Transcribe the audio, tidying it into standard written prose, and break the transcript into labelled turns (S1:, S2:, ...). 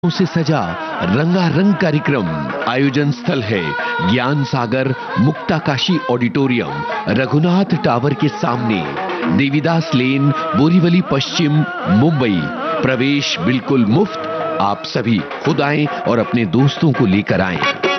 S1: से सजा रंगारंग कार्यक्रम। आयोजन स्थल है ज्ञान सागर मुक्ताकाशी ऑडिटोरियम, रघुनाथ टावर के सामने, देवीदास लेन, बोरीवली पश्चिम, मुंबई। प्रवेश बिल्कुल मुफ्त। आप सभी खुद आएं और अपने दोस्तों को लेकर आएं।